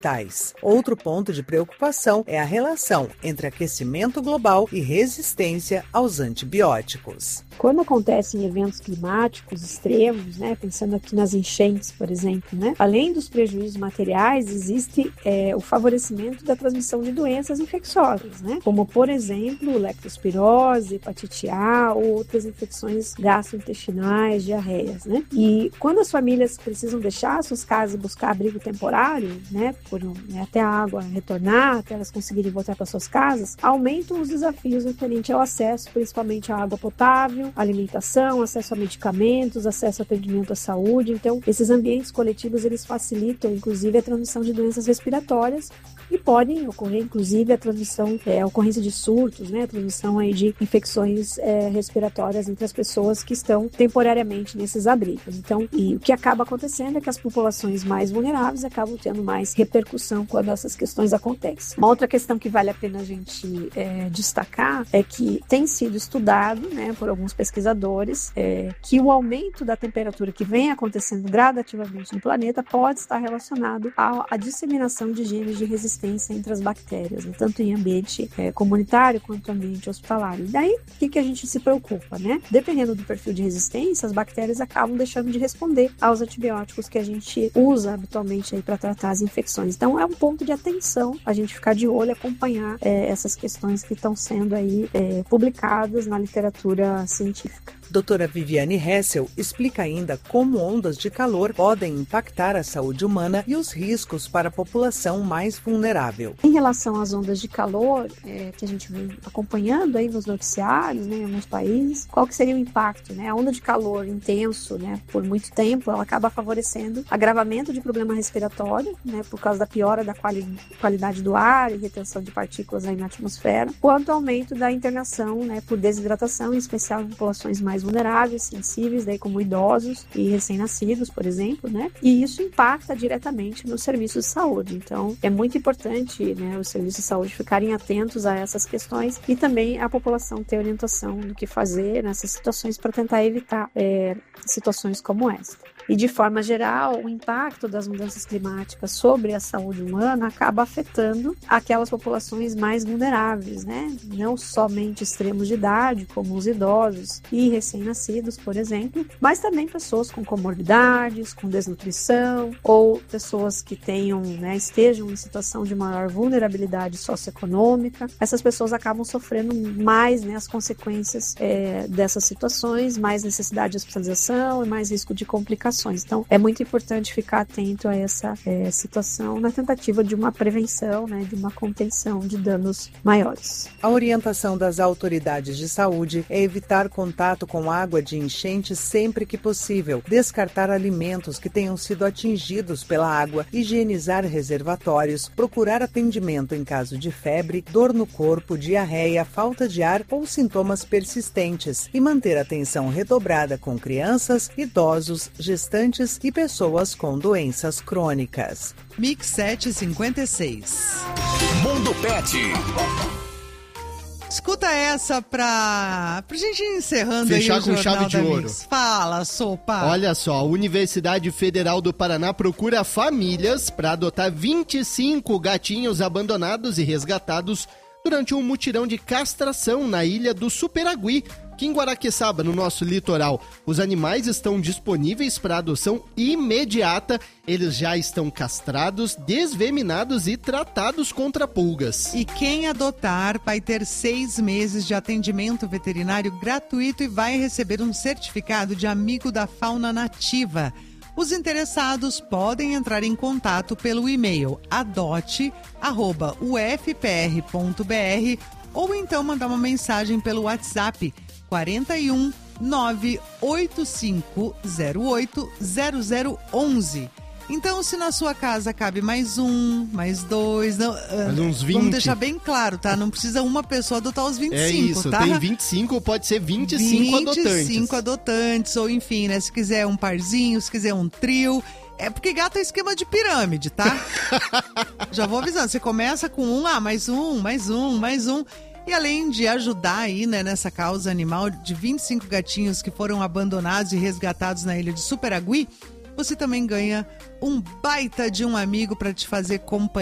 capitais. Outro ponto de preocupação é a relação entre aquecimento global e resistência aos antibióticos. Quando acontecem eventos climáticos extremos, pensando aqui nas enchentes, por exemplo, além dos prejuízos materiais, existe o favorecimento da transmissão de doenças infecciosas, como, por exemplo, leptospirose, hepatite A ou outras infecções gastrointestinais, diarreias. E quando as famílias precisam deixar suas casas e buscar abrigo temporário, até a água retornar, até elas conseguirem voltar para suas casas, aumentam os desafios referentes ao acesso, principalmente à água potável, alimentação, acesso a medicamentos, acesso a atendimento à saúde. Então, esses ambientes coletivos, eles facilitam, inclusive, a transmissão de doenças respiratórias e podem ocorrer, inclusive, a ocorrência de surtos, a transmissão aí de infecções respiratórias entre as pessoas que estão temporariamente nesses abrigos. Então, e o que acaba acontecendo é que as populações mais vulneráveis acabam tendo mais repercussão quando essas questões acontecem. Uma outra questão que vale a pena a gente destacar é que tem sido estudado, por alguns pesquisadores, que o aumento da temperatura que vem acontecendo gradativamente no planeta pode estar relacionado à disseminação de genes de resistência entre as bactérias, tanto em ambiente comunitário quanto ambiente hospitalar. E daí, o que a gente se preocupa, Dependendo do perfil de resistência, as bactérias acabam deixando de responder aos antibióticos que a gente usa habitualmente para tratar as infecções. Então, é um ponto de atenção a gente ficar de olho, acompanhar essas questões que estão sendo aí publicadas na literatura científica. Doutora Viviane Hessel explica ainda como ondas de calor podem impactar a saúde humana e os riscos para a população mais vulnerável. Em relação às ondas de calor que a gente vem acompanhando aí nos noticiários, em alguns países, qual que seria o impacto? A onda de calor intenso, por muito tempo, ela acaba favorecendo agravamento de problema respiratório, por causa da piora da qualidade do ar e retenção de partículas aí na atmosfera, quanto ao aumento da internação, por desidratação, em especial em populações mais vulneráveis, sensíveis, daí como idosos e recém-nascidos, por exemplo, E isso impacta diretamente nos serviços de saúde. Então, é muito importante, os serviços de saúde ficarem atentos a essas questões e também a população ter orientação do que fazer nessas situações para tentar evitar situações como esta. E, de forma geral, o impacto das mudanças climáticas sobre a saúde humana acaba afetando aquelas populações mais vulneráveis, Não somente extremos de idade, como os idosos e recém-nascidos, por exemplo, mas também pessoas com comorbidades, com desnutrição ou pessoas que estejam em situação de maior vulnerabilidade socioeconômica. Essas pessoas acabam sofrendo mais as consequências dessas situações, mais necessidade de hospitalização e mais risco de complicações. Então, é muito importante ficar atento a essa situação na tentativa de uma prevenção, de uma contenção de danos maiores. A orientação das autoridades de saúde é evitar contato com água de enchente sempre que possível, descartar alimentos que tenham sido atingidos pela água, higienizar reservatórios, procurar atendimento em caso de febre, dor no corpo, diarreia, falta de ar ou sintomas persistentes e manter atenção redobrada com crianças, idosos, gestantes e pessoas com doenças crônicas. Mix 756. Mundo Pet. Escuta essa pra gente ir encerrando. Fechar aí o com chave de ouro. Fala, Sopa. Olha só, a Universidade Federal do Paraná procura famílias para adotar 25 gatinhos abandonados e resgatados durante um mutirão de castração na ilha do Superagui, aqui em Guaraqueçaba, no nosso litoral. Os animais estão disponíveis para adoção imediata. Eles já estão castrados, desveminados e tratados contra pulgas. E quem adotar vai ter 6 meses de atendimento veterinário gratuito e vai receber um certificado de amigo da fauna nativa. Os interessados podem entrar em contato pelo e-mail adote@ufpr.br ou então mandar uma mensagem pelo WhatsApp 41 98508 0011. Então, se na sua casa cabe mais um, mais dois... Não, mais uns 20. Vamos deixar bem claro, tá? Não precisa uma pessoa adotar os 25, é isso, tá? Tem 25, pode ser 25 adotantes. 25 adotantes, ou enfim, né? Se quiser um parzinho, se quiser um trio... É porque gato é esquema de pirâmide, tá? Já vou avisando, você começa com mais um... E além de ajudar aí, né, nessa causa animal de 25 gatinhos que foram abandonados e resgatados na ilha de Superagui, você também ganha um baita de um amigo para te fazer companhia.